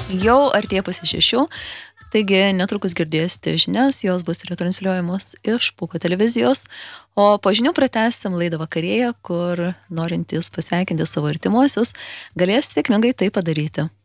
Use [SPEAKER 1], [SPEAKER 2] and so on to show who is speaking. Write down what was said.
[SPEAKER 1] jau artėja pusė 6, taigi netrukus girdėsite žinias, jos bus retransliuojamos iš Pūko televizijos, o po žinių pratęsim laidą vakarėje, kur norintys pasveikinti savo artimuosius galės sėkmingai tai padaryti.